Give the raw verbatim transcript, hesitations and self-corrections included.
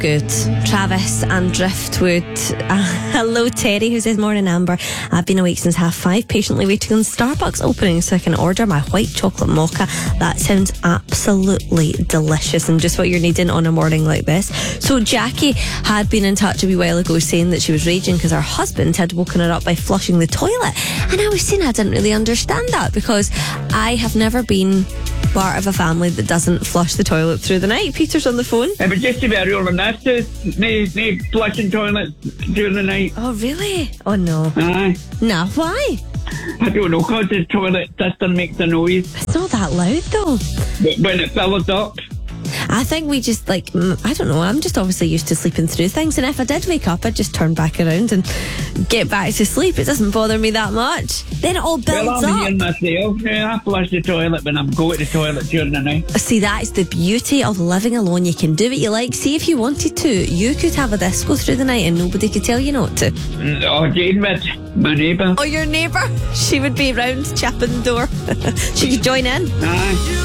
good. Travis and Driftwood. Uh, hello, Terry, who says, morning, Amber. I've been awake since half five, patiently waiting on Starbucks opening so I can order my white chocolate mocha. That sounds absolutely delicious and just what you're needing on a morning like this. So Jackie had been in touch a wee while ago saying that she was raging because her husband had woken her up by flushing the toilet. And I was saying I didn't really understand that because I have never been part of a family that doesn't flush the toilet through the night. Peter's on the phone. It was just a bit real on this too. No, no flushing toilets during the night. Oh, really? Oh, no. Aye. Nah, why? I don't know, because the toilet system makes a noise. It's not that loud, though. But when it fills up. I think we just, like, I don't know, I'm just obviously used to sleeping through things, and if I did wake up, I'd just turn back around and get back to sleep. It doesn't bother me that much. Then it all builds well, I'm up. here myself now. I flush the toilet when I'm going to the toilet during the night. See, that's the beauty of living alone. You can do what you like. See, if you wanted to, you could have a disco through the night and nobody could tell you not to. Oh, Jane would, my neighbour. Oh, your neighbour? She would be round chapping the door. She could join in. Aye.